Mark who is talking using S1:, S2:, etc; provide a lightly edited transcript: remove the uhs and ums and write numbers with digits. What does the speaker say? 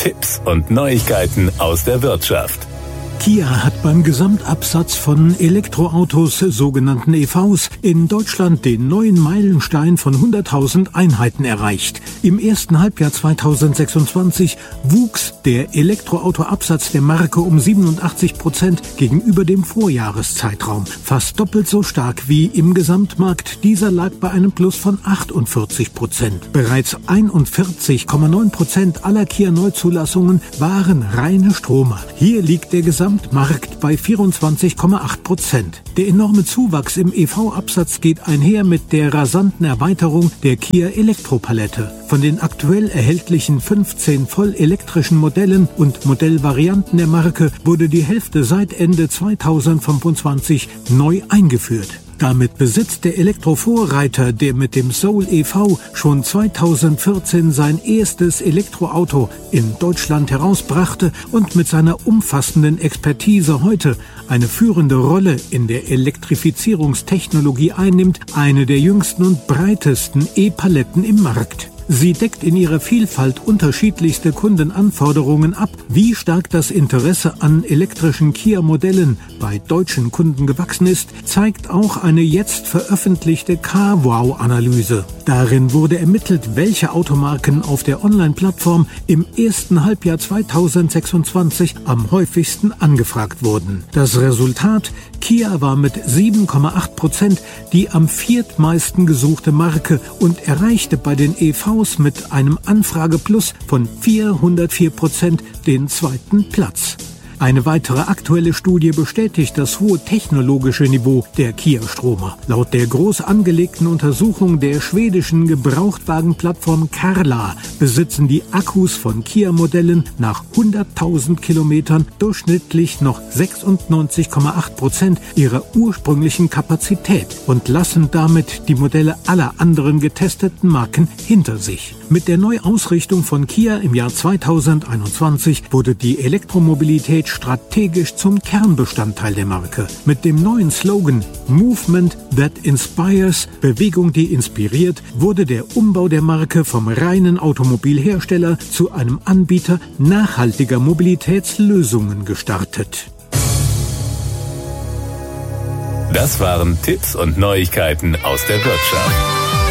S1: Tipps und Neuigkeiten aus der Wirtschaft.
S2: Kia hat beim Gesamtabsatz von Elektroautos, sogenannten EVs, in Deutschland den neuen Meilenstein von 100.000 Einheiten erreicht. Im ersten Halbjahr 2026 wuchs der Elektroautoabsatz der Marke um 87% gegenüber dem Vorjahreszeitraum. Fast doppelt so stark wie im Gesamtmarkt. Dieser lag bei einem Plus von 48%. Bereits 41,9% aller Kia-Neuzulassungen waren reine Stromer. Hier liegt der Gesamtmarkt bei 24,8%. Der enorme Zuwachs im EV-Absatz geht einher mit der rasanten Erweiterung der Kia Elektropalette. Von den aktuell erhältlichen 15 vollelektrischen Modellen und Modellvarianten der Marke wurde die Hälfte seit Ende 2025 neu eingeführt. Damit besitzt der Elektrovorreiter, der mit dem Soul e.V. schon 2014 sein erstes Elektroauto in Deutschland herausbrachte und mit seiner umfassenden Expertise heute eine führende Rolle in der Elektrifizierungstechnologie einnimmt, eine der jüngsten und breitesten E-Paletten im Markt. Sie deckt in ihrer Vielfalt unterschiedlichste Kundenanforderungen ab. Wie stark das Interesse an elektrischen Kia-Modellen bei deutschen Kunden gewachsen ist, zeigt auch eine jetzt veröffentlichte CarWow-Analyse. Darin wurde ermittelt, welche Automarken auf der Online-Plattform im ersten Halbjahr 2026 am häufigsten angefragt wurden. Das Resultat: Kia war mit 7,8% die am viertmeisten gesuchte Marke und erreichte bei den EVs mit einem Anfrageplus von 404% den zweiten Platz. Eine weitere aktuelle Studie bestätigt das hohe technologische Niveau der Kia-Stromer. Laut der groß angelegten Untersuchung der schwedischen Gebrauchtwagenplattform Carla besitzen die Akkus von Kia-Modellen nach 100.000 Kilometern durchschnittlich noch 96,8% ihrer ursprünglichen Kapazität und lassen damit die Modelle aller anderen getesteten Marken hinter sich. Mit der Neuausrichtung von Kia im Jahr 2021 wurde die Elektromobilität strategisch zum Kernbestandteil der Marke. Mit dem neuen Slogan Movement that inspires, Bewegung, die inspiriert, wurde der Umbau der Marke vom reinen Automobilhersteller zu einem Anbieter nachhaltiger Mobilitätslösungen gestartet.
S1: Das waren Tipps und Neuigkeiten aus der Wirtschaft.